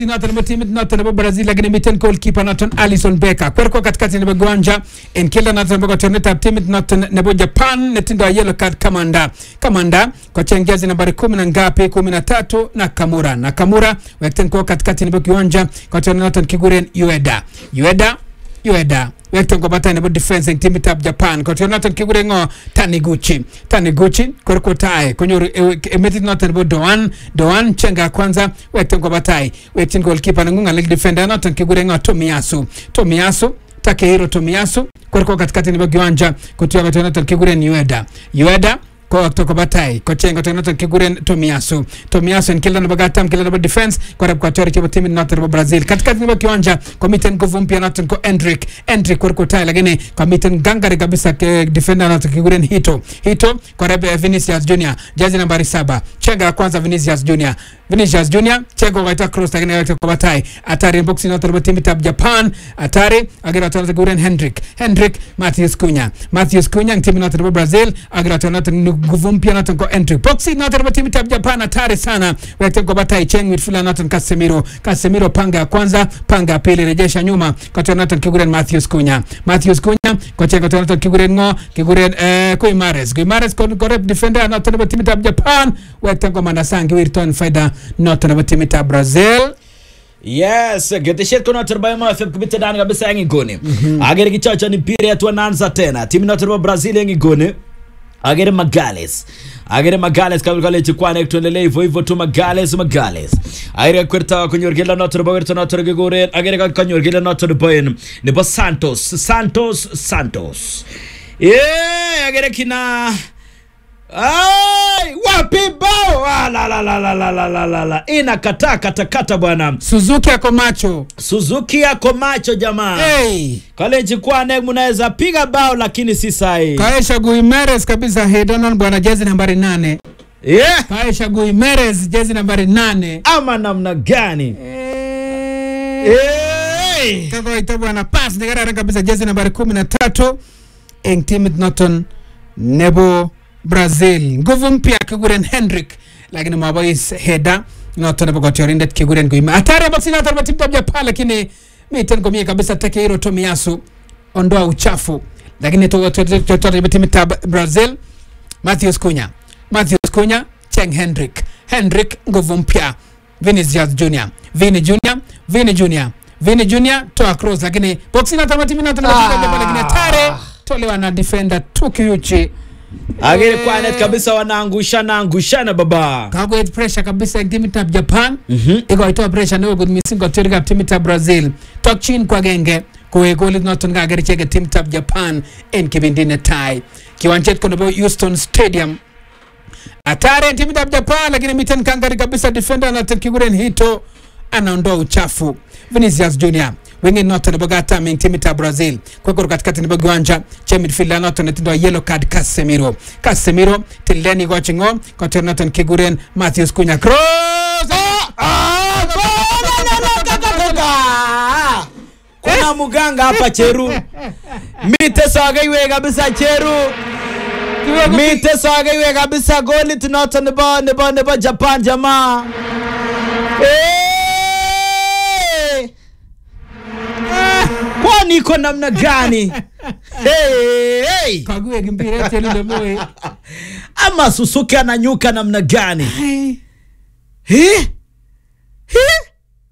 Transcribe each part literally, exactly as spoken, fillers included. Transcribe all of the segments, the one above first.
Noton nebo timit noton nebo Brazil lakini miten goalkeeper noton Alisson Becker. Kwerko katikati nebo Gwanja en kilda noton nebo kotornetab timit noton nebo Japan netindo yellow card Kamanda. Kamanda kocheng jezi nambari kumi na ngapi kumi na tatu Nakamura. Nakamura wekten kwa katikati nebo Gwanja kotornet noton kiguren Ueda. Ueda Ueda wekten kwa batay nebo defense en timitab Japan kotornet noton kiguren ngo Taniguchi. Taniguchi kwerko tae konyoru emetit noton nebo Doan. Doan chenga kwanza wekten kwa batay wekten goalkeeper nangunga leg defender noton kiguren ngo Tomiyasu. Tomiyasu Takehiro Tomiyasu kwerko katikati nebo Gwanja kotornet noton noton kiguren Ueda. Ueda ko kutoka batai ko chenga tenoton kiguren Tomiyasu. Tomiyasu en kilda nebo gatam kilda nebo defense ko rep ko tori chebo timu noton nebo Brazil. Katikati nebo kiwanja ko miten nguvu mpya noton ko Endrick. Endrick ko tai lakini ko miten gangari kabisa ke defender noton kiguren Hito. Hito ko rep Vinicius Junior jezi nambari saba. Chenga kwanza Vinicius Junior. Vinicius Junior chenga kaita cross lakini yote ko batai. Atari boxing noton nebo timu tab Japan. Atari agira noton kiguren Hendrick. Hendrick Matheus Cunha. Matheus Cunha timu noton nebo Brazil agira noton nguvu mpya noton ko entry boxing noton nebo timu tab Japan atari sana wekten ko batai cheng midfielder noton Casemiro. Casemiro panga ya kwanza panga pili rejesha nyuma kwa noton kiguren Matheus Cunha. Matheus Cunha kwa chenga noton kiguren ngo kiguren eh Guimares. Guimares ko rep defender noton nebo timu tab Japan wekten ko manasangi wirton faida noton nebo timu tab Brazil. Yes, geteshet kuna turbaye ma F M kubita ndani kabisa yangi goni. Agere kichacha ni pire ya tuananza tena. Timu noton nebo Brazil yangi goni. Agere Magales. Agere Magales kabla kale chikwane tuendelee hivyo hivyo tu Magales Magales. Agere kwerta kunyorgela notor bawerta notor gegore. Agere kunyorgela notor boyen nebo Santos. Santos Santos. Eh, agere kina Ay, wapi bao ah, la la la la la la la la la ina kata kata kata bwana. Suzuki yako macho. Suzuki yako macho jamaa. Hey. Kale jikwane mnaweza piga bao lakini si sahi. Kaisha Guimares kabisa hedonon bwana jezi nambari nane. Yeah. Kaisha Guimares jezi nambari nane. Ama namna gani? Eh. Hey. Kako ito bwana pass nigara kabisa jezi nambari kumi na tatu en timit noton nebo Brazil. Nguvu mpya kiguren Hendrick lakini mabois header noton nebo kotorindet kiguren Guima. Atari boxing noton nebo timu Japan lakini miten komie kabisa Takehiro Tomiyasu ondoa uchafu lakini to to to timu tab Brazil Matheus Cunha. Matheus Cunha cheng Hendrick. Hendrick nguvu mpya Vinicius Junior. Vini Junior, Vini Junior. Vini Junior to across lakini boxing noton timu noton nebo Japan lakini atari tolewa na defender Tukiyuchi. Agere kwa net kabisa wanaangushana angushana baba. Kago et pressure kabisa timu tab Japan. Mhm. Iko ito pressure no good missing ko tirga timu tab Brazil. Tokchin kwa genge ko e goal noton ga gari chege timu tab Japan en kibindine tai. Kiwanjet kono bo Houston Stadium. Atare timu tab Japan lakini miten kangari kabisa defender na kiguren Hito anaondoa uchafu. Vinicius Junior wengi noton nebo gata ming timu tab Brazil kwa koro katikati nebo Gwanja che midfielder noton netindo yellow card Casemiro. Casemiro tildeni gochingo kotor noton kiguren Matheus Cunha cross. Ah! Kuna muganga hapa Cheru. Mite saga iwe kabisa Cheru. Mite saga iwe kabisa goli tunoto nebo nebo nebo Japan jamaa. Eh! Kwa niko namna gani? Hey, hey. Kagwe gimpira tele moe. Ama Suzuki ananyuka namna gani? Hey. Eh? Eh?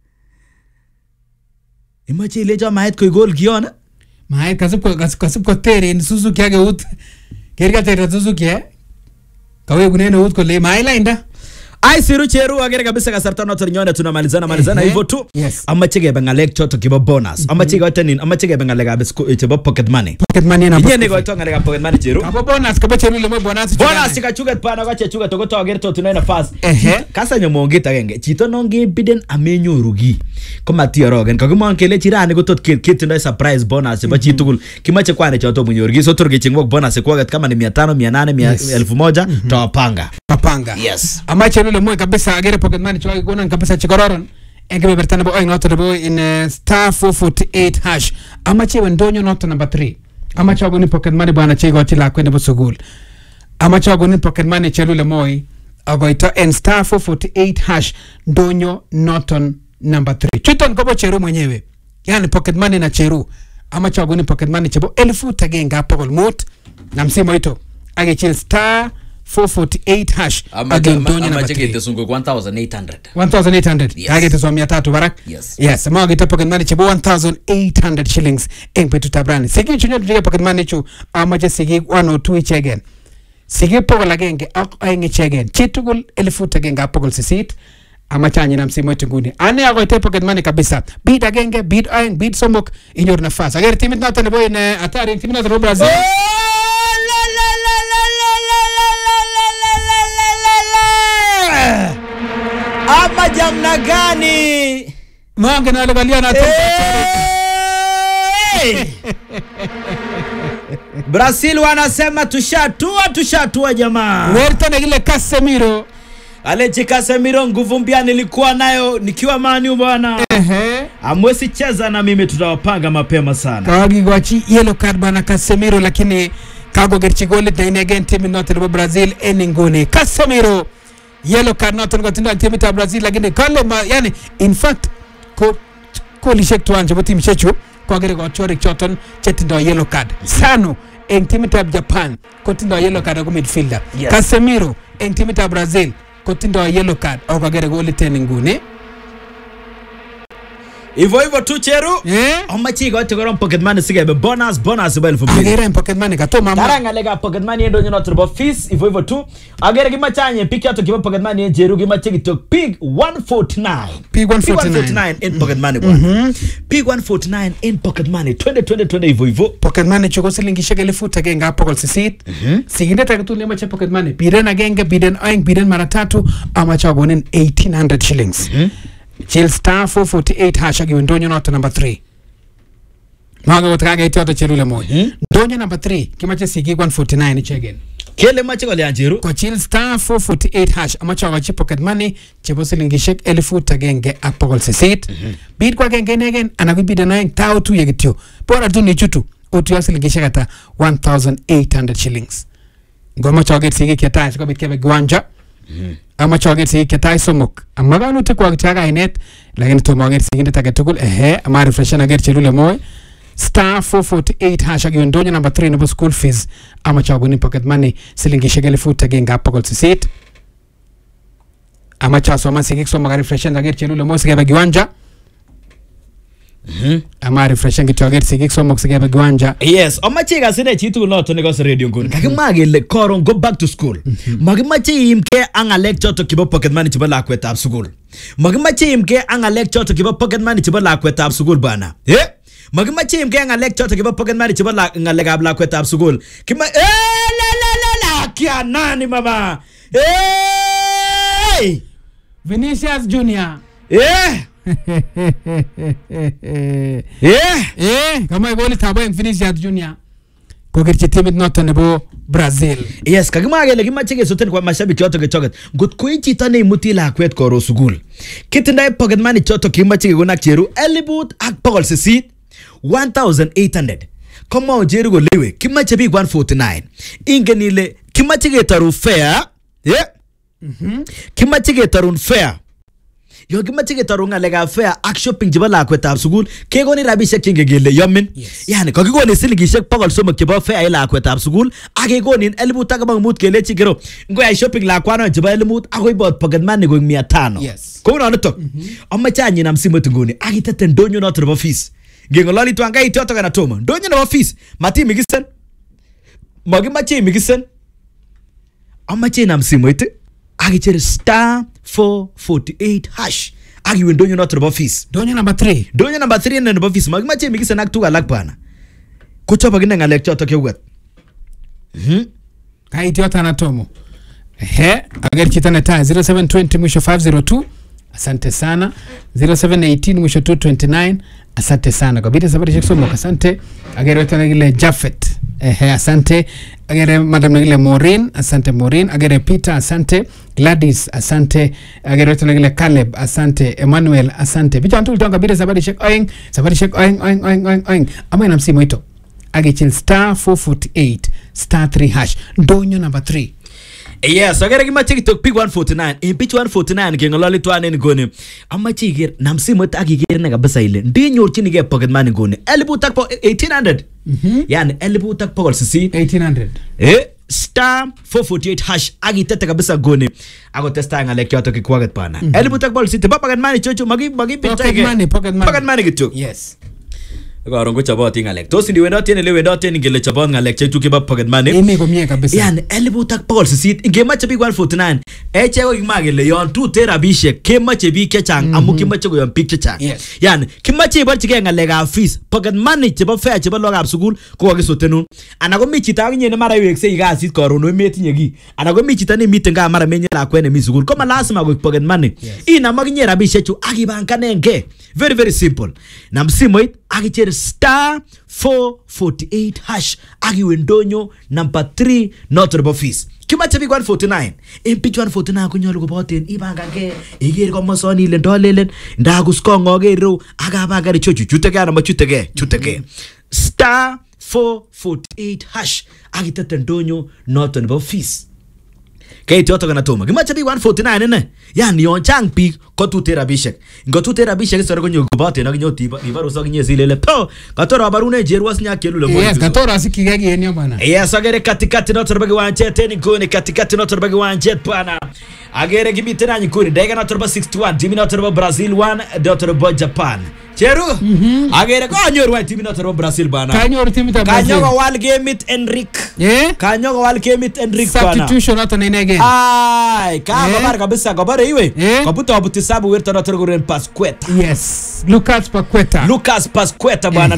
Imache ile jamaa het ko gol giona? Mai kasip ko kasip ko tere in Suzuki age ut. Kerga tere Suzuki eh. Kawe kunene ut ko le mai lainda. Ai siru Cheru agere kabisa kasarta notor nyone tunamalizana malizana hivyo tu. Yes. Ama chege bengalek choto kibo bonus. Ama chege watanin ama chege bengalek abis chebo pocket money. Pocket money na. Yeye nego tonga lega pocket money Cheru. Kabo bonus kabo Cheru le mo bonus. Bonus sikachuga pana kwa chechuga to goto agere to tunaina fast. Ehe. Kasa nyomongita genge. Chito nonge biden amenyorugi. Koma tiorogen kagumon kele chirani gotot kitu ndo surprise bonus ba chitugul. Kimache kwane choto munyorgi so torge chingwok bonus kwa kama ni mia tano, mia nane, elfu moja tawapanga. Papanga. Yes. Ama Cheru le mo kabisa agere pocket money chwa gona kabisa chikororon. Engebe bertana bo noto bo in uh, star four forty-eight hash. Ama chewe ndonyo noto number three. Ama chwa ni pocket money bwana chego chila kwenda bo sugul. Ama chwa ni pocket money Cheru le moi agoito en star four forty-eight hash ndonyo noton number three. Chuton kobo cheru mwenyewe. Yani pocket money na cheru. Ama chaguni pocket money chebo elfu tagenga pokol mut. Na msimo ito. Age chill star four forty-eight hash. Again donyo number three. one thousand eight hundred. one thousand eight hundred. Yes. Age teso mia tatu barak. Yes. Yes. Ama age pocket money chebo one thousand eight hundred shillings. Engpe tutabrani. Sigi chunyo tutige pocket money chu. Ama je sigi one or two each again. Sige pokol agenge ak aeng each again. Chitugul elfu tagenga pokol sisit. Ama chanyi na msimu wetu nguni. Ane ako ite pocket money kabisa. Beat agenge, beat aeng, beat somok. Inyor nafas. Agere timit nato nebo ine atari. Timit nato nebo Brazil. Ama jamna gani? Mange na alagalia na Brazil wanasema tushatua tushatua jamaa. Werta na gile Casemiro. Alechi Casemiro nguvu mpya nilikuwa nayo nikiwa mani bwana. Ehe. Amwezi cheza na mimi tutawapanga mapema sana. Kawagi gwachi yellow card bana Casemiro lakini kago gerchi goli na ine again team not wa Brazil eningoni. Casemiro yellow card not ngo tinda team ta Brazil lakini kale ma, yani in fact ko ko lishek tuanje bo team chechu kwa gere go chore choton chetindo yellow card. Sano en team ta Japan ko tindo yellow card go midfielder. Yes. Casemiro en team ta Brazil kotindo yellow card au kagere goli tena ngune Ivo ivo tu cheru eh Oma chigo tukoro pocket money sige be bonus bonus bel fupi agere pocket money kato mama Taranga lega pocket money endo nyono turbo fees Ivo ivo tu agere gima chanye piki ato kiba pocket money jeru gima chigi to pig one forty-nine Pig one forty-nine in pocket money bwana Pig one forty-nine in pocket money twenty twenty twenty Ivo ivo pocket money choko silingi shekeli futa genga pokol sisit siginde takatuli ama cha pocket money biden agenge biden aing biden mara tatu ama cha gonen eighteen hundred shillings Chill star four forty-eight hash agi ndonyo nota number three. Mwaga utakaga iti wata chelule moja. Mm -hmm. Ndonyo number three. Kimache siki one forty-nine ichi again. Kele mache kwa lianjiru? Kwa chill star four forty-eight hash. Amacha wakachi pocket money. Chepo silingishek elifu tagenge apokol sisit. Mm -hmm. Bid kwa genge again. Anakubida na yung tao tu yagitio. Pora tu ni chutu. Utu ya silingishek ata one thousand eight hundred shillings. Ngoma chawagit siki kia taa. Siko bitkebe gwanja. Mm. Ama choget si ketai somok amma ganu te kwa chaga inet lakini to moget siginde tagetukul ehe ama refresh na get chelule moy star four forty-eight hash agi ndonyo number three no school fees ama chaguni pocket money silingi shegeli futa genga pokol sisit ama cha soma sigik soma refresh na get chelule moy sigebe giwanja Mhm. Ama refresh ngi toget sigik soma sigebe giwanja yes oma chiga sine chitu noto ne gos radio ngun kakimagele koron go back to school magimache imke anga lecture to kibo pocket money chibo lakwet ab school magimache imke anga lecture to kibo pocket money chibo lakwet ab school bana eh magimache imke anga lecture to kibo pocket money chibo la ngalega ab lakwet ab school kima eh la la la la kia nani mama eh Vinicius Junior eh eh eh kama goli tabo Vinicius Junior kogerche timit noto nebo Brazil yes kagimagele gimache soten kwa mashabiki yote gechoget gut kuichi tane imuti lakwet koro sugul kitindai pocket money choto kimache gona cheru elibut ak pokol sisit one thousand eight hundred kama ojeru go lewe kimache big one forty-nine ingenile kimache getaru fair yeah mhm kimache getaru fair yo kimache getaru ngalega fair ak shopping jiba lakwet ab sugul kegoni rabishek kingegele yomin yani kokigoni silingishek pokol somok chebo fair lakwet ab sugul akegoni elibut ak bang mut kelechi gero ngoy shopping lakwano jiba elibut akoy bot pocket money go mia tano yes ko no tok amma chanyi na msimu tungoni akitete ndonyo not of office ngengolali twanga itoto kana toma ndonyo na office mati migisen magimache migisen amma chena msimu ite akichere star four forty-eight hash agi ndonyo not of office ndonyo number three ndonyo number three na office magimache migisen ak tuga lakbana kuchopa gina ngale choto kewet mhm kaiti yote anatomo ehe agari chitana taa zero seven two zero mwisho five zero two asante sana zero seven one eight mwisho two two nine asante sana kwa bidii sabari shekso moka asante agari yote nagile Jafet ehe asante agari madam nagile Maureen asante Maureen agari Peter asante Gladys asante agari yote nagile Caleb asante Emmanuel asante bicho antu utonga bidii sabari shek oing sabari shek oing oing oing oing oing ama ina msimu ito agichil star four forty-eight star three hash ndonyo number three Yes, agere kimache kitok pick one forty-nine. In pitch one forty-nine kengololi tuan en nguni. Amache iger nam simot ak iger ne kabisa ile. Ndinyorchinige pocket money nguni. Elibut ak eighteen hundred. Mhm. Yani elibut ak pokol sisit. eighteen hundred. Eh star four forty-eight hash agitete kabisa nguni. Ako testa ngalek yoto kikwaget pana. Elibut ak pokol sisit. Ba pocket money chocho magi magi Pocket money, pocket money. Pocket money kitok. Yes. Karon ko chabot ngalek. Tos ndi wendot en le wendot en ngele chabot ngalek chetu kiba pocket money. Imi komie kabisa. Yani elibut ak pokol sisit ngemache big one forty-nine. Eche ko kimagele yon tu terabishek kemache biik chechang amu kimache koyon biik chechang. Yes. Yani kimache iborchige ngalekab fees, pocket money chebo fare chebo logab sukul ko kakisotenun. Ana ko mi chito akinye ne mara iweksei kasit karon no metinye ki. Ana ko mi chito ne miten ga mara menye lakwet ne mi sukul. Ko ma lazima ko pocket money. Yes. Inam akinye rabishek chu akibanganenge. Very very simple. Na msimoit akicher star four forty-eight hash akiwe ndonyo number three not about fees. Kimache big one forty-nine. In pitch one forty-nine kunyolu koboten ibangange iger komosoni ile ndolelen ndakusko ngero akabagari chochu chutege ana machutege chutege star four forty-eight hash akitete ndonyo not about fees. Kait yoto kana toma. Kimache big one forty-nine ne. Yani yon chang big ko tute rabishek. Ngo tute rabishek sore konyo kuboten ak nyoti ibaro sok nye silele. To katoro barune jerwas nya kelule mo. Yes, katoro asikigegi enyo bana. Yes, agere katikati notor bagi wanchet eni kuni katikati notor bagi wanchet bana. Agere gibite na nyikuni dega notor ba sixty-one timi notor ba Brazil one notor ba Japan. Cheru. Agere ko anyor wa timi notor ba Brazil bana. Kanyor timi ta Brazil. Kanyo wal game it Enric. Eh? Kanyo wal game it Enric bana. Substitution hata nene Ay, ka Eh? babar kabisa kabare iwe. Eh? Kabuta abuti sabu werta notor guren Pasqueta. Yes. Lucas Paqueta. Lucas Pasqueta bana.